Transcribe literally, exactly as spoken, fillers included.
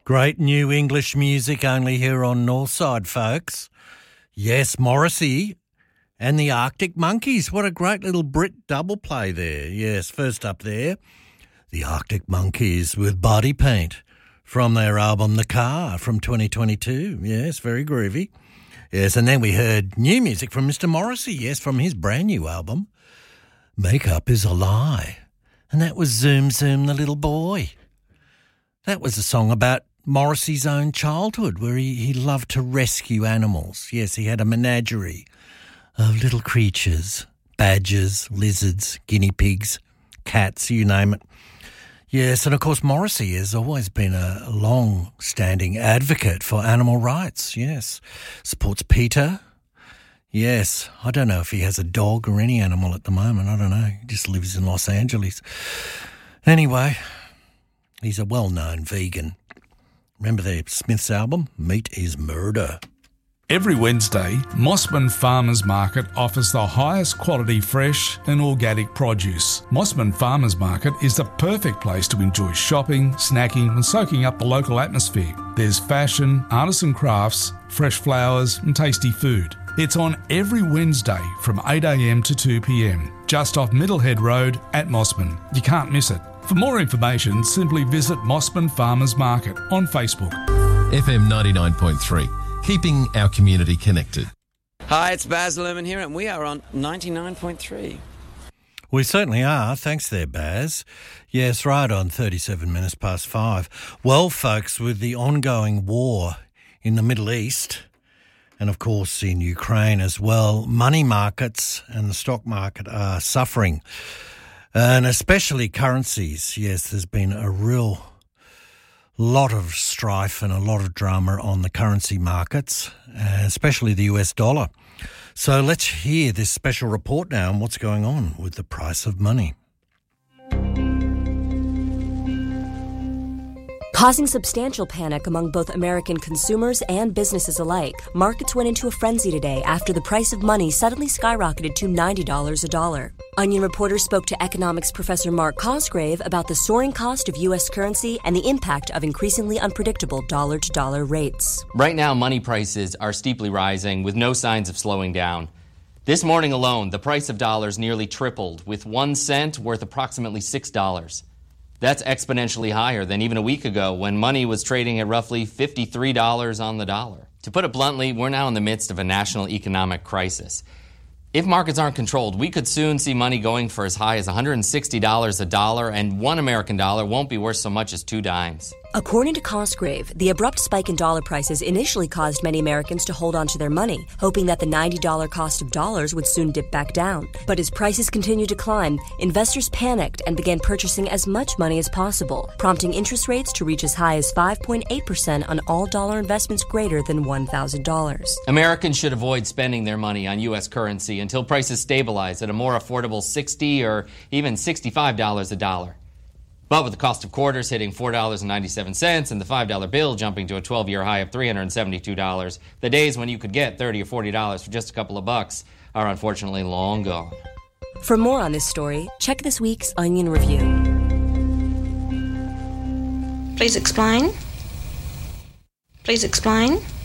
Great new English music only here on Northside, folks. Yes, Morrissey and the Arctic Monkeys. What a great little Brit double play there. Yes, first up there, the Arctic Monkeys with Body Paint from their album The Car from twenty twenty-two. Yes, very groovy. Yes, and then we heard new music from Mister Morrissey, yes, from his brand new album, Makeup is a Lie. And that was Zoom Zoom the Little Boy. That was a song about Morrissey's own childhood where he, he loved to rescue animals. Yes, he had a menagerie of little creatures, badgers, lizards, guinea pigs, cats, you name it. Yes, and of course Morrissey has always been a long-standing advocate for animal rights, yes. Supports PETA. Yes, I don't know if he has a dog or any animal at the moment, I don't know. He just lives in Los Angeles. Anyway, he's a well-known vegan. Remember the Smiths album, Meat is Murder? Every Wednesday, Mossman Farmers Market offers the highest quality fresh and organic produce. Mossman Farmers Market is the perfect place to enjoy shopping, snacking and soaking up the local atmosphere. There's fashion, artisan crafts, fresh flowers and tasty food. It's on every Wednesday from eight a.m. to two p.m, just off Middlehead Road at Mossman. You can't miss it. For more information, simply visit Mossman Farmers Market on Facebook. F M ninety-nine point three, keeping our community connected. Hi, it's Baz Luhrmann here, and we are on ninety-nine point three. We certainly are. Thanks there, Baz. Yes, right on thirty-seven minutes past five. Well, folks, with the ongoing war in the Middle East, and of course in Ukraine as well, money markets and the stock market are suffering. And especially currencies. Yes, there's been a real lot of strife and a lot of drama on the currency markets, especially the U S dollar. So let's hear this special report now on what's going on with the price of money. Causing substantial panic among both American consumers and businesses alike, markets went into a frenzy today after the price of money suddenly skyrocketed to ninety dollars a dollar. Onion reporters spoke to economics professor Mark Cosgrave about the soaring cost of U S currency and the impact of increasingly unpredictable dollar-to-dollar rates. Right now, money prices are steeply rising with no signs of slowing down. This morning alone, the price of dollars nearly tripled, with one cent worth approximately six dollars. That's exponentially higher than even a week ago when money was trading at roughly fifty-three dollars on the dollar. To put it bluntly, we're now in the midst of a national economic crisis. If markets aren't controlled, we could soon see money going for as high as one hundred sixty dollars a dollar, and one American dollar won't be worth so much as two dimes. According to Cosgrave, the abrupt spike in dollar prices initially caused many Americans to hold on to their money, hoping that the ninety dollars cost of dollars would soon dip back down. But as prices continued to climb, investors panicked and began purchasing as much money as possible, prompting interest rates to reach as high as five point eight percent on all dollar investments greater than one thousand dollars. Americans should avoid spending their money on U S currency until prices stabilize at a more affordable sixty dollars or even sixty-five dollars a dollar. But with the cost of quarters hitting four dollars and ninety-seven cents and the five dollar bill jumping to a twelve-year high of three hundred seventy-two dollars, the days when you could get thirty dollars or forty dollars for just a couple of bucks are unfortunately long gone. For more on this story, check this week's Onion Review. Please explain. Please explain.